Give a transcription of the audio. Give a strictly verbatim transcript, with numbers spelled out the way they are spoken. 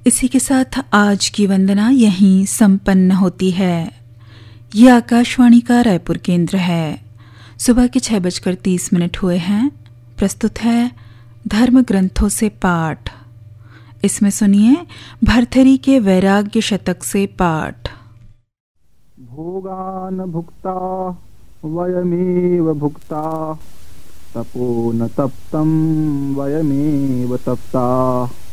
इसी के साथ आज की वंदना यहीं संपन्न होती है। ये आकाशवाणी का रायपुर केंद्र है। सुबह के छह बजकर तीस मिनट हुए हैं। प्रस्तुत है धर्म ग्रंथों से पाठ। इसमें सुनिए भरथरी के वैराग्य शतक से पाठ। भोगान भुक्ता वयमेव भुक्ता तपो न तप्तं वयमेव तप्ता